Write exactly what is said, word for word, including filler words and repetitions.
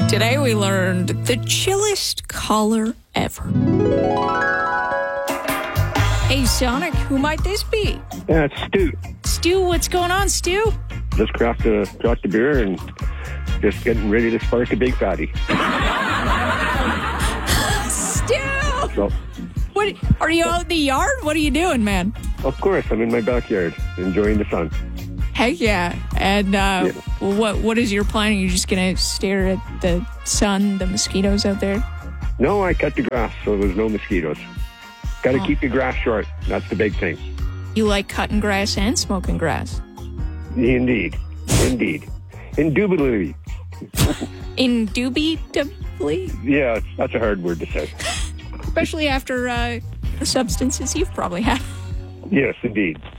Today we learned the chillest color ever. Hey, Sonic, who might this be? Yeah, it's Stu. Stu, what's going on, Stu? Just cracked a, cracked a beer and just getting ready to spark a big fatty. Stu! So, What, are you out in the yard? What are you doing, man? of course, I'm in my backyard enjoying the sun. Heck yeah. And uh, Yeah. what what is your plan? Are you just going to stare at the sun, the mosquitoes out there? No, I cut the grass so there's no mosquitoes. Got to Oh. keep the grass short. That's the big thing. You like cutting grass and smoking grass? Indeed. Indeed. Indubitably. Indubitably? Yeah, that's a hard word to say. Especially after uh, the substances you've probably had. Yes, indeed.